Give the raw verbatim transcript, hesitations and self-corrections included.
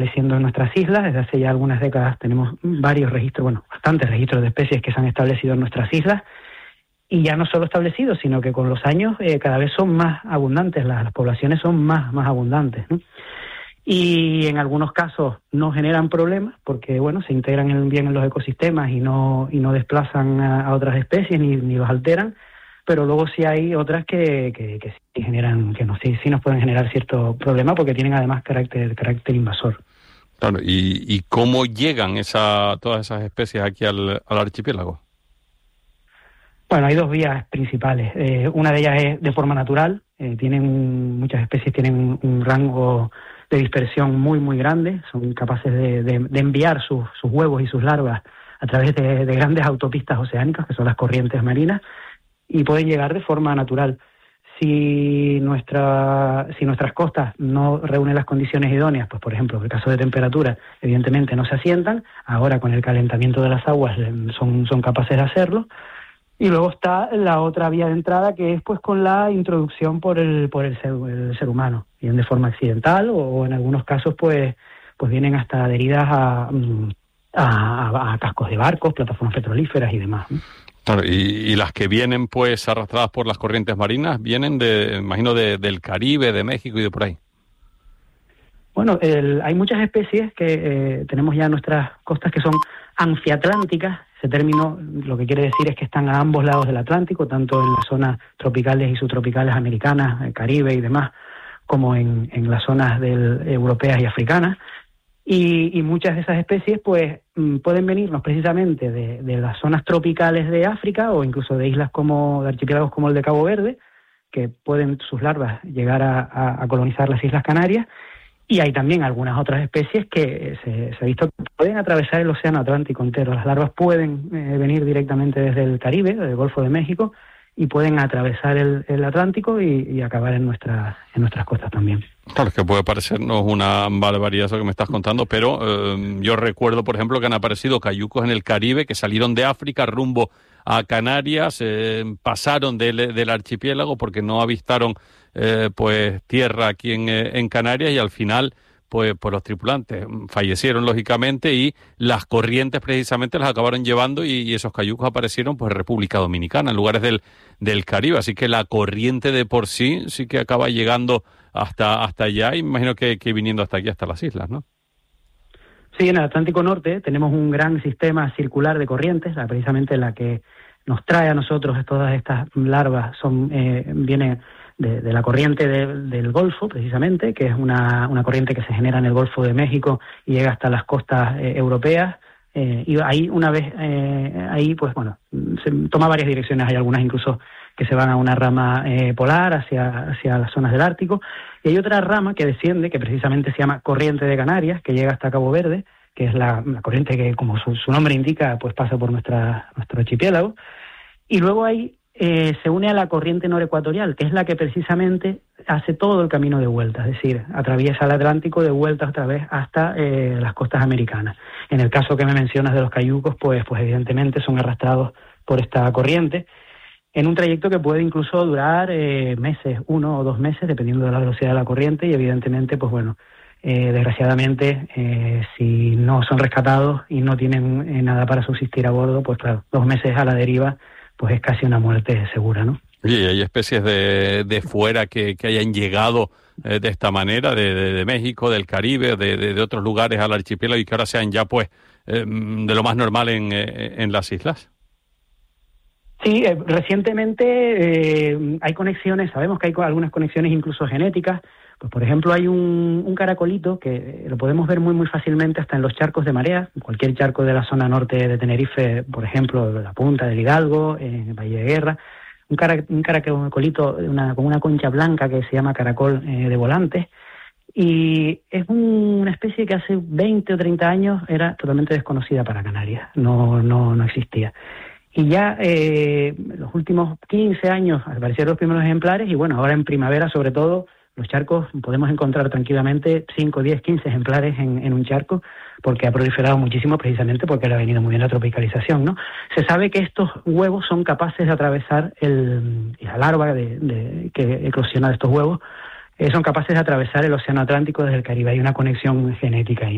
estableciendo en nuestras islas. Desde hace ya algunas décadas tenemos varios registros, bueno, bastantes registros de especies que se han establecido en nuestras islas, y ya no solo establecidos, sino que con los años eh, cada vez son más abundantes, las, las poblaciones son más, más abundantes, ¿no? Y en algunos casos no generan problemas porque, bueno, se integran en, bien en los ecosistemas y no y no desplazan a, a otras especies ni, ni los alteran, pero luego sí hay otras que, que, que sí generan, que no sí, sí nos pueden generar cierto problema porque tienen además carácter carácter invasor. Claro, ¿y, y cómo llegan esa todas esas especies aquí al, al archipiélago? Bueno, hay dos vías principales. Eh, una de ellas es de forma natural. Eh, tienen muchas especies tienen un, un rango de dispersión muy, muy grande. Son capaces de, de, de enviar sus, sus huevos y sus larvas a través de, de grandes autopistas oceánicas, que son las corrientes marinas, y pueden llegar de forma natural. Si nuestra si nuestras costas no reúnen las condiciones idóneas, pues por ejemplo, en el caso de temperatura, evidentemente no se asientan. Ahora con el calentamiento de las aguas son, son capaces de hacerlo. Y luego está la otra vía de entrada, que es pues con la introducción por el por el ser, el ser humano, bien de forma accidental o, o en algunos casos pues pues vienen hasta adheridas a, a, a cascos de barcos, plataformas petrolíferas y demás, ¿no? Claro, y, y las que vienen pues arrastradas por las corrientes marinas vienen de, imagino, de, del Caribe, de México y de por ahí. Bueno, el, hay muchas especies que eh, tenemos ya en nuestras costas que son anfiatlánticas. Ese término lo que quiere decir es que están a ambos lados del Atlántico, tanto en las zonas tropicales y subtropicales americanas, el Caribe y demás, como en, en las zonas del, europeas y africanas. Y, y muchas de esas especies pues pueden venirnos precisamente de, de las zonas tropicales de África o incluso de islas como, de archipiélagos como el de Cabo Verde, que pueden sus larvas llegar a, a, a colonizar las Islas Canarias. Y hay también algunas otras especies que se, se ha visto que pueden atravesar el océano Atlántico entero. Las larvas pueden eh, venir directamente desde el Caribe, del Golfo de México, y pueden atravesar el, el Atlántico y, y acabar en, nuestra, en nuestras costas también. Claro, es que puede parecernos una barbaridad eso que me estás contando, pero eh, yo recuerdo, por ejemplo, que han aparecido cayucos en el Caribe que salieron de África rumbo a Canarias, eh, pasaron del, del archipiélago porque no avistaron eh, pues tierra aquí en, en Canarias y al final pues, pues los tripulantes fallecieron lógicamente y las corrientes precisamente las acabaron llevando y, y esos cayucos aparecieron pues en República Dominicana, en lugares del, del Caribe, así que la corriente de por sí sí que acaba llegando hasta hasta allá y me imagino que, que viniendo hasta aquí, hasta las islas, ¿no? Sí, en el Atlántico Norte tenemos un gran sistema circular de corrientes, la, precisamente la que nos trae a nosotros todas estas larvas son eh, viene de, de la corriente de, del Golfo, precisamente, que es una, una corriente que se genera en el Golfo de México y llega hasta las costas eh, europeas. Eh, y ahí, una vez eh, ahí, pues bueno, se toma varias direcciones, hay algunas incluso que se van a una rama eh, polar, hacia, hacia las zonas del Ártico, y hay otra rama que desciende, que precisamente se llama Corriente de Canarias, que llega hasta Cabo Verde, que es la, la corriente que, como su, su nombre indica, pues pasa por nuestra, nuestro archipiélago, y luego ahí eh, se une a la corriente norecuatorial, que es la que precisamente hace todo el camino de vuelta, es decir, atraviesa el Atlántico de vuelta otra vez hasta eh, las costas americanas. En el caso que me mencionas de los cayucos, pues, pues evidentemente son arrastrados por esta corriente, en un trayecto que puede incluso durar eh, meses, uno o dos meses, dependiendo de la velocidad de la corriente, y evidentemente, pues bueno, eh, desgraciadamente, eh, si no son rescatados y no tienen eh, nada para subsistir a bordo, pues claro, dos meses a la deriva, pues es casi una muerte segura, ¿no? Oye, ¿hay especies de, de fuera que, que hayan llegado eh, de esta manera, de, de, de México, del Caribe, de, de, de otros lugares al archipiélago y que ahora sean ya, pues, eh, de lo más normal en, eh, en las islas? Sí, eh, recientemente eh, hay conexiones, sabemos que hay algunas conexiones incluso genéticas. Pues por ejemplo hay un, un caracolito que lo podemos ver muy muy fácilmente hasta en los charcos de marea, en cualquier charco de la zona norte de Tenerife, por ejemplo, la Punta del Hidalgo, en el Valle de Guerra, un, cara, un caracolito una, con una concha blanca que se llama caracol eh, de volantes, y es un, una especie que hace veinte o treinta años era totalmente desconocida para Canarias, no, no, no existía. Y ya eh, los últimos quince años aparecieron los primeros ejemplares y bueno, ahora en primavera sobre todo los charcos podemos encontrar tranquilamente cinco, diez, quince ejemplares en, en un charco porque ha proliferado muchísimo precisamente porque le ha venido muy bien la tropicalización, ¿no? Se sabe que estos huevos son capaces de atravesar el, la larva de, de, que eclosiona de estos huevos, eh, son capaces de atravesar el océano Atlántico desde el Caribe. Hay una conexión genética ahí.